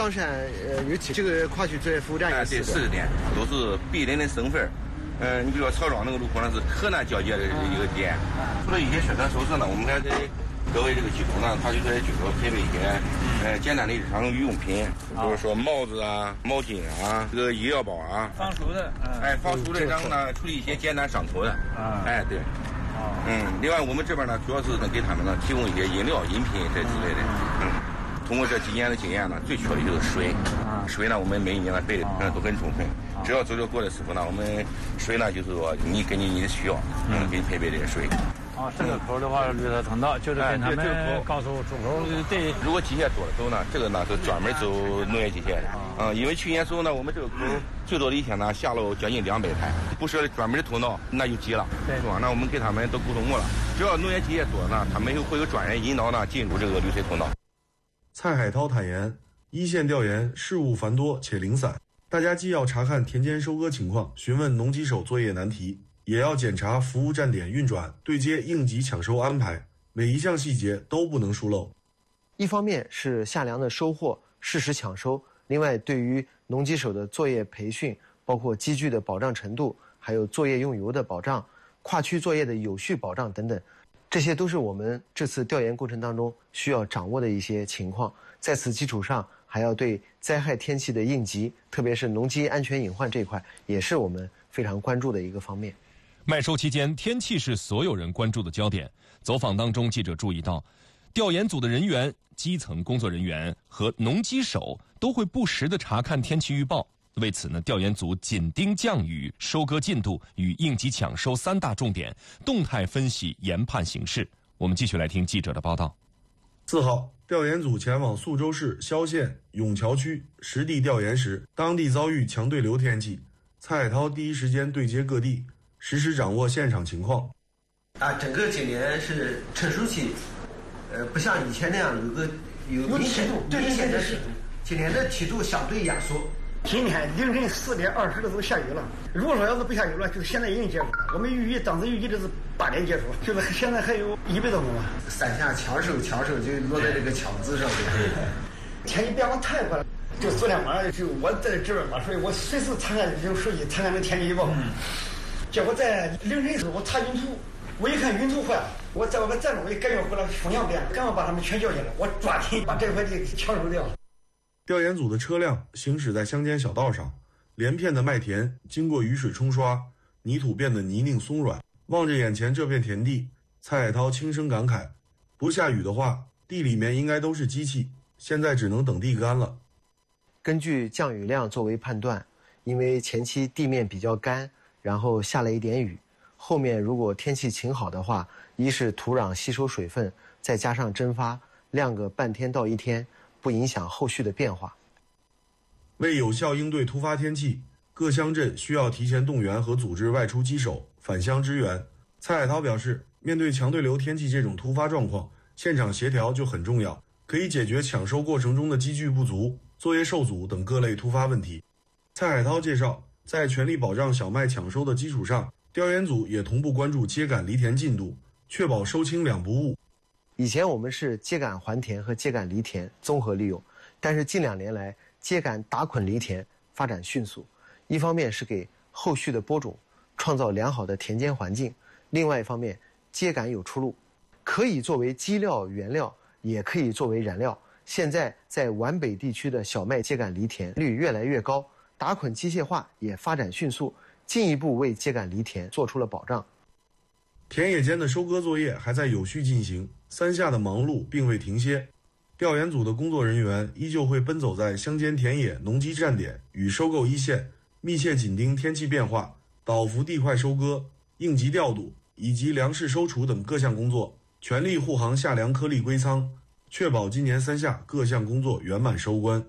当山有这个跨区作业服务站对，40点都是必人的身份。你比如说曹庄那个路口呢是河南交界的一个点。除了一些宣传手势呢，我们还给各位这个机构呢，他就在机构配备一些简单的日常用品，比如说帽子啊、毛巾啊、这个医药包啊， 防暑的， 防暑的，然后呢处理一些简单伤口的，对，另外我们这边呢主要是给他们呢提供一些饮料、饮品这之类的，通过这几年的经验呢，最缺的就是水，水呢我们每一年呢备的都很充分，只要走这过的师傅呢，我们水呢就是说你根据你的需要，给你配备这些水。 这个口的话，绿色通道就是跟他们告诉出口对。 如果机械多的时候呢，这个呢是专门走农业机械的。因为去年时候呢，我们这个口最多的一天呢下了将近200台，不设专门的通道那就急了。对，是吧？那我们给他们都沟通过了，只要农业机械多呢，他们会有专人引导呢进入这个绿水通道。 蔡海涛坦言，一线调研事务繁多且零散，大家既要查看田间收割情况，询问农机手作业难题，也要检查服务站点运转、对接应急抢收安排，每一项细节都不能疏漏。 一方面是夏粮的收获适时抢收，另外对于农机手的作业培训，包括机具的保障程度，还有作业用油的保障、跨区作业的有序保障等等，这些都是我们这次调研过程当中需要掌握的一些情况。在此基础上，还要对灾害天气的应急，特别是农机安全隐患这一块，也是我们非常关注的一个方面。 麦收期间，天气是所有人关注的焦点。走访当中，记者注意到，调研组的人员、基层工作人员和农机手都会不时地查看天气预报。为此呢，调研组紧盯降雨、收割进度与应急抢收3大重点，动态分析研判形势。我们继续来听记者的报道。 4号，调研组前往宿州市萧县永桥区实地调研时，当地遭遇强对流天气，蔡海涛第一时间对接各地，实时掌握现场情况。 整个今年是成熟期，不像以前那样有明显的湿度，今年的梯度相对压缩。 今天凌晨4点20的时候下雨了，如果说要是不下雨了，就是现在已经结束了。我们当时预计的是8点结束，就是现在还有100多公了。 3下抢手就落在这个枪子上。 天气变化太快了，就昨天晚上就我在这边嘛，所以我随时查看用手机查看这天气预报。结果在凌晨时我查云图，我一看云图坏了，我在外面站着，我一感觉回来风向变了，赶快把他们全叫进来，我抓紧把这块地抢收掉。 调研组的车辆行驶在乡间小道上，连片的麦田经过雨水冲刷，泥土变得泥泞松软。望着眼前这片田地，蔡海涛轻声感慨：不下雨的话，地里面应该都是机器，现在只能等地干了。 根据降雨量作为判断，因为前期地面比较干，然后下了一点雨，后面如果天气晴好的话，一是土壤吸收水分，再加上蒸发，晾个半天到1天，不影响后续的变化。 为有效应对突发天气，各乡镇需要提前动员和组织外出机手返乡支援。蔡海涛表示，面对强对流天气这种突发状况，现场协调就很重要，可以解决抢收过程中的机具不足、作业受阻等各类突发问题。蔡海涛介绍，在全力保障小麦抢收的基础上，调研组也同步关注秸秆犁田进度，确保收青2不误。 以前我们是秸秆还田和秸秆犁田综合利用，但是近2年来，秸秆打捆犁田发展迅速，一方面是给后续的播种创造良好的田间环境，另外一方面，秸秆有出路，可以作为基料原料，也可以作为燃料。现在在皖北地区的小麦秸秆犁田率越来越高，打捆机械化也发展迅速，进一步为秸秆犁田做出了保障。 田野间的收割作业还在有序进行，3下的忙碌并未停歇。调研组的工作人员依旧会奔走在乡间田野农机站点与收购一线，密切紧盯天气变化，倒伏地块收割、应急调度以及粮食收储等各项工作，全力护航夏粮颗粒归仓，确保今年3下各项工作圆满收官。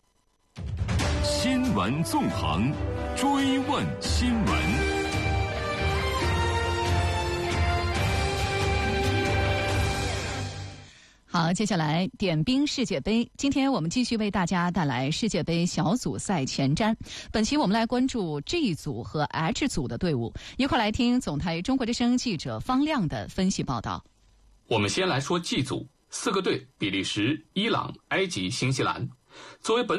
新闻纵横，追问新闻。 好，接下来点兵世界杯。今天我们继续为大家带来世界杯小组赛前瞻。本期我们来关注 G 组和 H 组的队伍，一块来听总台中国之声记者方亮的分析报道。 我们先来说 G 组，4个队：比利时、伊朗、埃及、新西兰。作为本